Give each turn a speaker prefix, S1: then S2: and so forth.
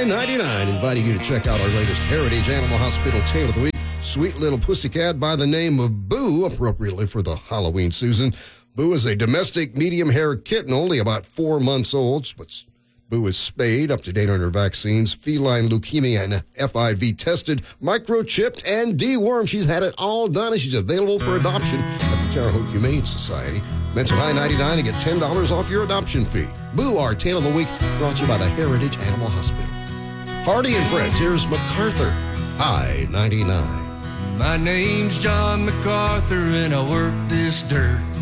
S1: Hi-99, inviting you to check out our latest Heritage Animal Hospital Tale of the Week. Sweet little pussycat by the name of Boo, appropriately for the Halloween season. Boo is a domestic medium-haired kitten, only about 4 months old, but Boo is spayed, up to date on her vaccines, feline leukemia and FIV tested, microchipped, and dewormed. She's had it all done, and she's available for adoption at the Terre Haute Humane Society. Mention Hi-99 and get $10 off your adoption fee. Boo, our Tale of the Week, brought to you by the Heritage Animal Hospital. Hardy and Friends, here's MacArthur, Hi-99.
S2: My name's John MacArthur and I work this dirt.